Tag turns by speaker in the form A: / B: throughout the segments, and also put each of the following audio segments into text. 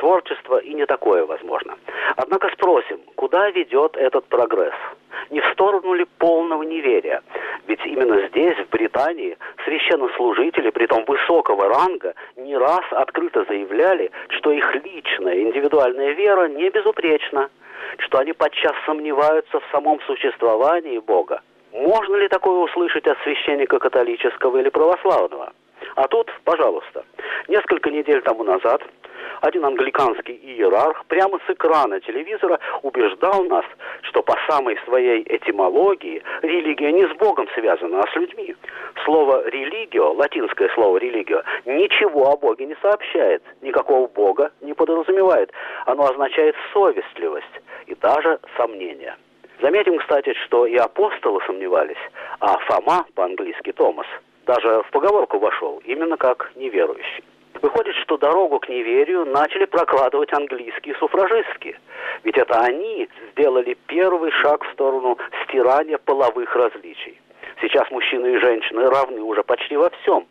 A: творчество, и не такое возможно. Однако спросим, куда ведет этот прогресс? Не в сторону ли полного неверия? Ведь именно здесь, в Британии, священнослужители, притом высокого ранга, не раз открыто заявляли, что их личная, индивидуальная вера не безупречна, что они подчас сомневаются в самом существовании Бога. Можно ли такое услышать от священника католического или православного? А тут, пожалуйста, несколько недель тому назад один англиканский иерарх прямо с экрана телевизора убеждал нас, что по самой своей этимологии религия не с Богом связана, а с людьми. Слово «религио», латинское слово «религио», ничего о Боге не сообщает, никакого Бога не подразумевает. Оно означает совестливость и даже сомнение. Заметим, кстати, что и апостолы сомневались, а Фома, по-английски Томас, даже в поговорку вошел, именно как неверующий. Выходит, что дорогу к неверию начали прокладывать английские суфражистки. Ведь это они сделали первый шаг в сторону стирания половых различий. Сейчас мужчины и женщины равны уже почти во всем.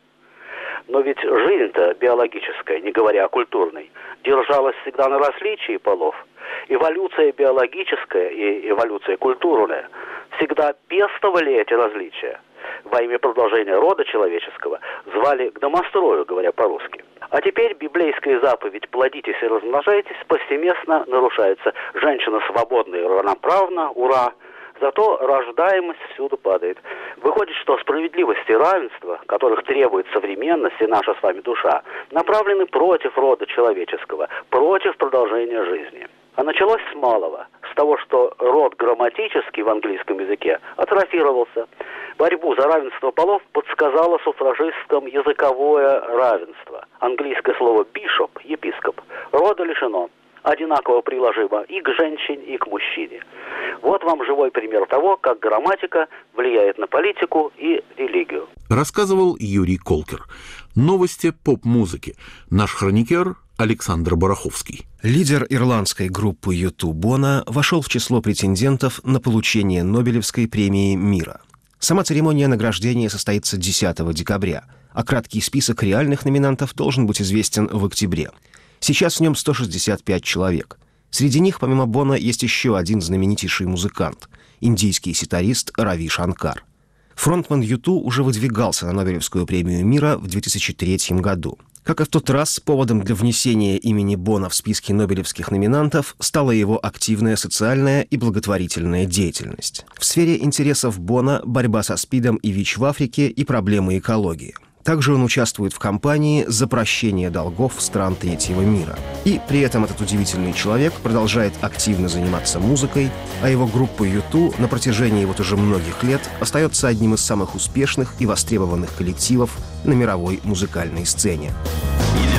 A: Но ведь жизнь-то биологическая, не говоря о культурной, держалась всегда на различии полов. Эволюция биологическая и эволюция культурная всегда пестовали эти различия. Во имя продолжения рода человеческого звали к домострою, говоря по-русски. А теперь библейская заповедь «плодитесь и размножайтесь» повсеместно нарушается. Женщина свободна и равноправна, ура! Зато рождаемость всюду падает. Выходит, что справедливость и равенство, которых требует современность и наша с вами душа, направлены против рода человеческого, против продолжения жизни. А началось с малого, с того, что род грамматический в английском языке атрофировался. Борьбу за равенство полов подсказало суфражисткам языковое равенство. Английское слово «бишоп» – епископ. Рода лишено. Одинаково приложимо и к женщине, и к мужчине. Вот вам живой пример того, как грамматика влияет на политику и религию.
B: Рассказывал Юрий Колкер. Новости поп-музыки. Наш хроникер Александр Бараховский.
C: Лидер ирландской группы U2 Боно вошел в число претендентов на получение Нобелевской премии мира. Сама церемония награждения состоится 10 декабря, а краткий список реальных номинантов должен быть известен в октябре. Сейчас в нем 165 человек. Среди них, помимо Боно, есть еще один знаменитейший музыкант – индийский ситарист Рави Шанкар. Фронтмен U2 уже выдвигался на Нобелевскую премию мира в 2003 году. Как и в тот раз, поводом для внесения имени Боно в списки нобелевских номинантов стала его активная социальная и благотворительная деятельность. В сфере интересов Боно борьба со СПИДом и ВИЧ в Африке и проблемы экологии. Также он участвует в кампании за прощение долгов стран третьего мира. И при этом этот удивительный человек продолжает активно заниматься музыкой, а его группа U2 на протяжении вот уже многих лет остается одним из самых успешных и востребованных коллективов на мировой музыкальной сцене.